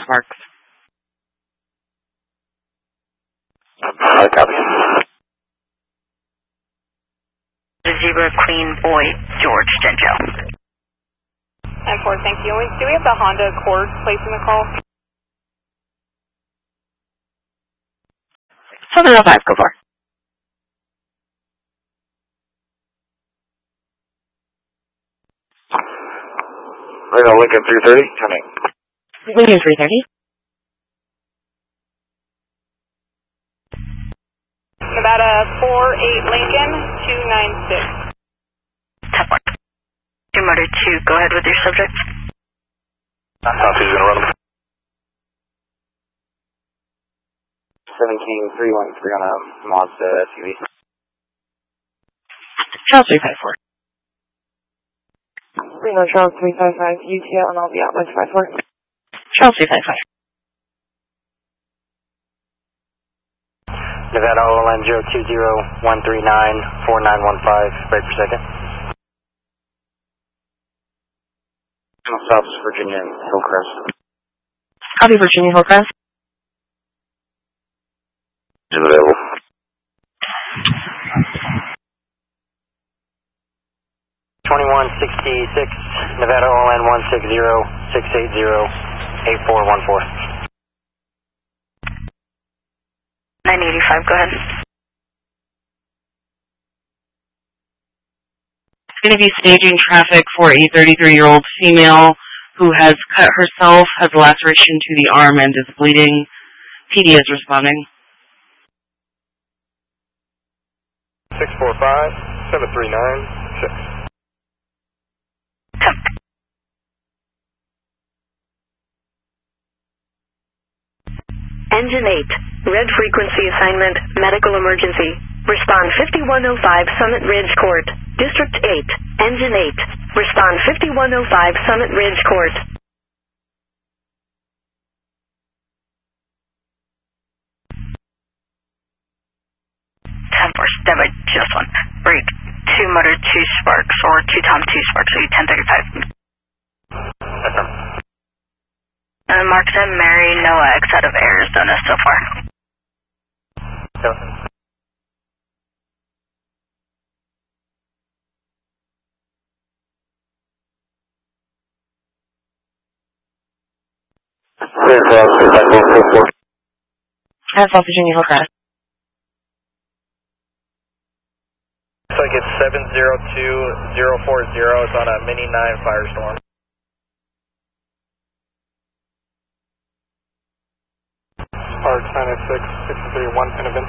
Sparks. Copy. Zebra Queen Boy George Denjo. 10-4, thank you. Do we have the Honda Accord placing the call? 705, go for. Right on Lincoln 330, coming. Lincoln 330. Nevada 48 Lincoln 296. 10-4. 2 Motor 2, go ahead with your subject. He's going to run him. 17313 on a Mazda SUV. Charles 354. Reno Charles 355, UTL, and I'll be out by 54. Charles 355. Nevada OLN 020-139-4915, break per second. Stops Virginia and Hillcrest. Copy, Virginia Hillcrest. Is available. Nevada OLN 160-680-8414. 985, go ahead. Going to be staging traffic for a 33-year-old female who has cut herself, has a laceration to the arm, and is bleeding. PD is responding. 645-7396. Engine 8, red frequency assignment, medical emergency. Respond 5105 Summit Ridge Court, District 8, Engine 8. Respond 5105 Summit Ridge Court. 10-4, standby, just one. Break, 2 Motor 2 Sparks, or 2 Tom 2 Sparks, so 1035. Mark 10, Mary, Noah, X out of Arizona so far. That's all Virginia Hillcrest. Looks like it's 702040. It's on a Mini 9 Firestorm. Spark 906-631 Pennavin.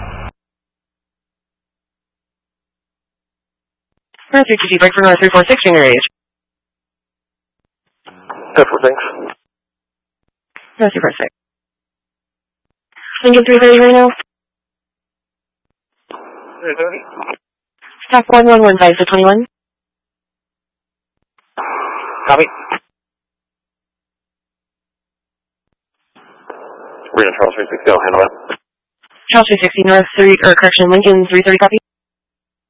360, break for North 346, January age. 10-4, thanks. North 346. Lincoln 330 Reno. 330. Stock 1115 to 21. Copy. Reno Charles 360, handle that. Charles 360 North 3, or correction, Lincoln 330 copy.